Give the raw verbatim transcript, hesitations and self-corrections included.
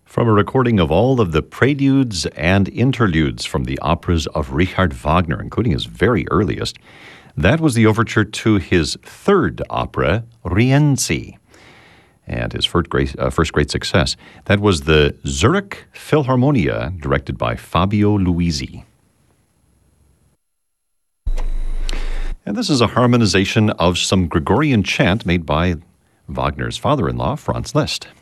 From a recording of all of the preludes and interludes from the operas of Richard Wagner, including his very earliest, that was the overture to his third opera, Rienzi, and his first great, uh, first great success. That was the Zurich Philharmonia, directed by Fabio Luisi. And this is a harmonization of some Gregorian chant made by Wagner's father-in-law, Franz Liszt.